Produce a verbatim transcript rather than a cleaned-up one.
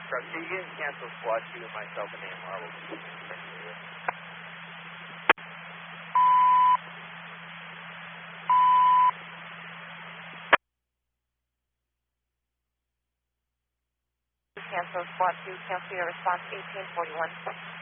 truck. So you can cancel squad two with myself and A M R. We'll be Cancel squad two, cancel your response eighteen forty-one.